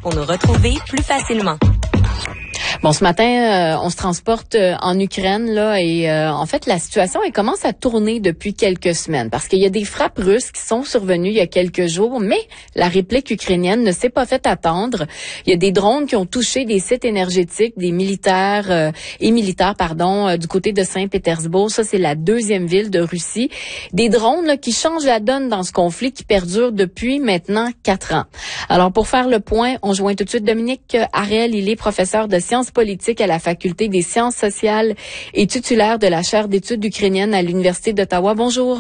pour nous retrouver plus facilement. Bon, ce matin, on se transporte en Ukraine là et en fait, la situation elle commence à tourner depuis quelques semaines parce qu'il y a des frappes russes qui sont survenues il y a quelques jours, mais la réplique ukrainienne ne s'est pas fait attendre. Il y a des drones qui ont touché des sites énergétiques, des militaires du côté de Saint-Pétersbourg. Ça, c'est la deuxième ville de Russie. Des drones là, qui changent la donne dans ce conflit qui perdure depuis maintenant 4 ans. Alors, pour faire le point, on joint tout de suite Dominique Harel. Il est professeur de sciences politique à la Faculté des sciences sociales et titulaire de la chaire d'études ukrainiennes à l'Université d'Ottawa. Bonjour.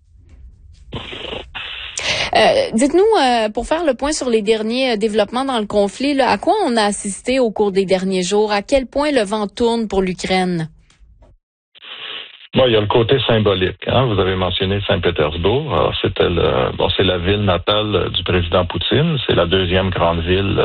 Dites-nous, pour faire le point sur les derniers développements dans le conflit, là, à quoi on a assisté au cours des derniers jours? À quel point le vent tourne pour l'Ukraine? Bon, il y a le côté symbolique. Vous avez mentionné Saint-Pétersbourg. Alors, c'est la ville natale du président Poutine. C'est la deuxième grande ville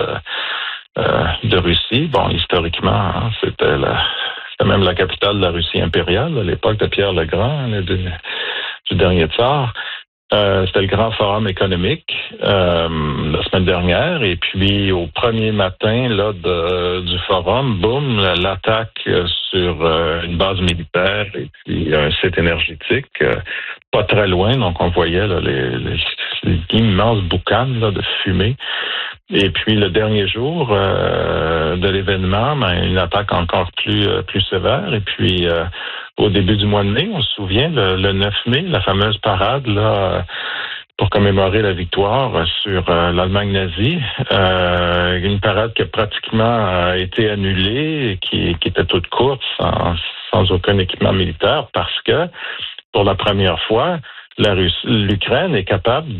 de Russie. Bon, historiquement, c'était même la capitale de la Russie impériale à l'époque de Pierre le Grand, du dernier tsar. C'était le grand forum économique la semaine dernière. Et puis, au premier matin du forum, boum, l'attaque sur une base militaire et puis un site énergétique pas très loin. Donc, on voyait là, les immenses boucanes là, de fumée. Et puis, le dernier jour de l'événement, une attaque encore plus sévère. Et puis, au début du mois de mai, on se souvient, le 9 mai, la fameuse parade là pour commémorer la victoire sur l'Allemagne nazie. Une parade qui a pratiquement été annulée, qui était toute courte, sans aucun équipement militaire, parce que, pour la première fois, l'Ukraine est capable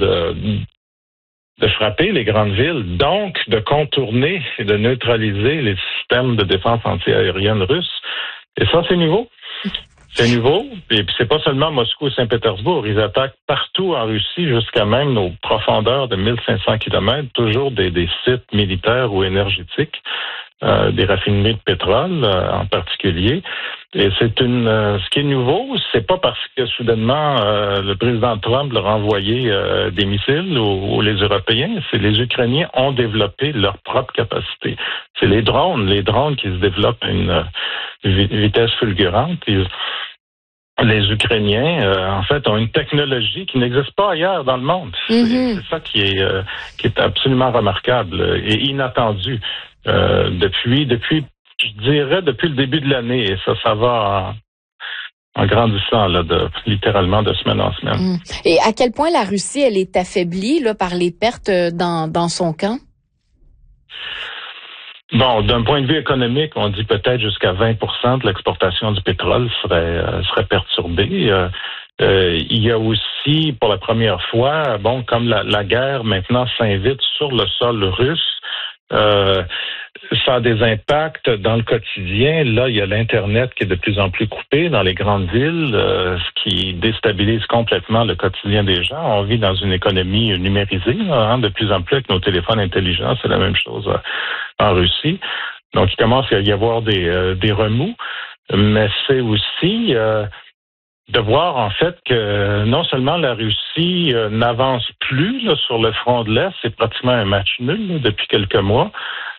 de frapper les grandes villes, donc de contourner et de neutraliser les systèmes de défense antiaérienne russes. Et ça, c'est nouveau. C'est nouveau. Et puis, c'est pas seulement Moscou et Saint-Pétersbourg. Ils attaquent partout en Russie, jusqu'à même nos profondeurs de 1500 kilomètres, toujours des sites militaires ou énergétiques, des raffineries de pétrole en particulier. Et ce qui est nouveau, c'est pas parce que soudainement le président Trump leur a envoyé des missiles ou les Européens, c'est les Ukrainiens ont développé leur propre capacité. C'est les drones qui se développent à une vitesse fulgurante. Les Ukrainiens, en fait, ont une technologie qui n'existe pas ailleurs dans le monde. C'est ça qui est absolument remarquable et inattendu depuis je dirais depuis le début de l'année. Et ça va en grandissant là, littéralement de semaine en semaine. Et à quel point la Russie, elle est affaiblie là, par les pertes dans son camp? Bon, d'un point de vue économique, on dit peut-être jusqu'à 20% de l'exportation du pétrole serait perturbée. Il y a aussi, pour la première fois, comme la guerre maintenant s'invite sur le sol russe, ça a des impacts dans le quotidien. Là, il y a l'Internet qui est de plus en plus coupé dans les grandes villes, ce qui déstabilise complètement le quotidien des gens. On vit dans une économie numérisée, de plus en plus avec nos téléphones intelligents. C'est la même chose en Russie. Donc, il commence à y avoir des remous, mais c'est aussi de voir en fait que non seulement la Russie n'avance plus là, sur le front de l'Est, c'est pratiquement un match nul là, depuis quelques mois.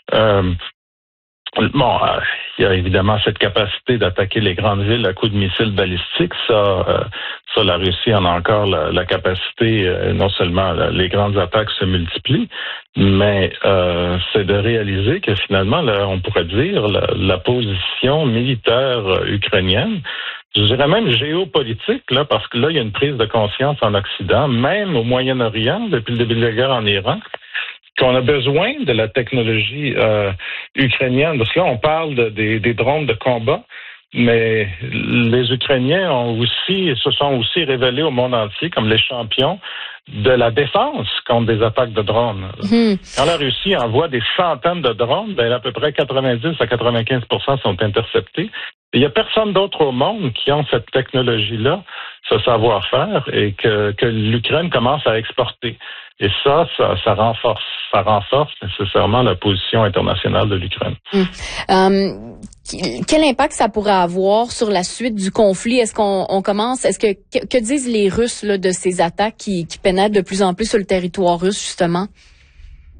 Il y a évidemment cette capacité d'attaquer les grandes villes à coups de missiles balistiques. Ça, la Russie en a encore la capacité. Non seulement les grandes attaques se multiplient, mais c'est de réaliser que finalement, là, on pourrait dire la position militaire ukrainienne, je dirais même géopolitique, là, parce que là, il y a une prise de conscience en Occident, même au Moyen-Orient, depuis le début de la guerre en Iran, qu'on a besoin de la technologie ukrainienne. Parce que là, on parle des drones de combat, mais les Ukrainiens se sont aussi révélés au monde entier comme les champions de la défense contre des attaques de drones. Quand la Russie envoie des centaines de drones, à peu près 90 à 95% sont interceptés. Il n'y a personne d'autre au monde qui a cette technologie-là, ce savoir-faire, et que l'Ukraine commence à exporter. Et ça renforce nécessairement la position internationale de l'Ukraine. Quel impact ça pourrait avoir sur la suite du conflit? Est-ce qu'on commence? Que disent les Russes là, de ces attaques qui pénètrent de plus en plus sur le territoire russe, justement?